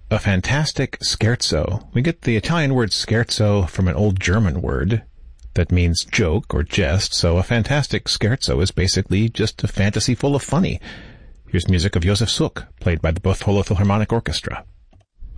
a fantastic scherzo. We get the Italian word scherzo from an old German word that means joke or jest, so a fantastic scherzo is basically just a fantasy full of funny. Here's music of Josef Suk, played by the Buffalo Philharmonic Orchestra.